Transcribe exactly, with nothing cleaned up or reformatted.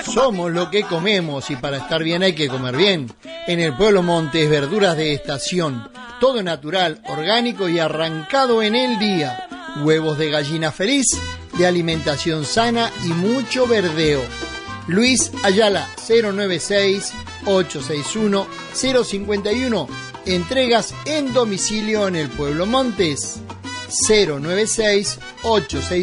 Somos lo que comemos y para estar bien hay que comer bien. En el Pueblo Montes, verduras de estación, todo natural, orgánico y arrancado en el día. Huevos de gallina feliz, de alimentación sana y mucho verdeo. Luis Ayala, cero noventa y seis, ochocientos sesenta y uno, cero cincuenta y uno. Entregas en domicilio en el Pueblo Montes. cero noventa y seis, ochocientos sesenta y uno.